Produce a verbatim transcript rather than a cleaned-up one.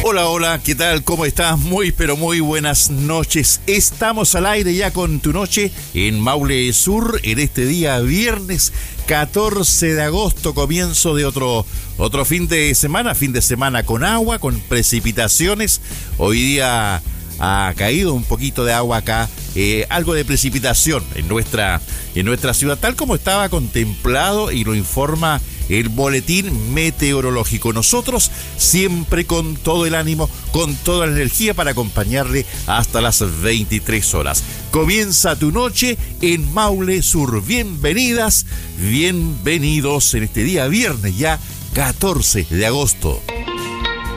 Hola, hola, ¿qué tal? ¿Cómo estás? Muy, pero muy buenas noches. Estamos al aire ya con Tu Noche en Maule Sur en este día viernes catorce de agosto, comienzo de otro, otro fin de semana, fin de semana con agua, con precipitaciones. Hoy día ha caído un poquito de agua acá, eh, algo de precipitación en nuestra, en nuestra ciudad, tal como estaba contemplado y lo informa el boletín meteorológico. Nosotros siempre con todo el ánimo, con toda la energía para acompañarle hasta las veintitrés horas. Comienza Tu Noche en Maule Sur. Bienvenidas, bienvenidos en este día viernes ya catorce de agosto.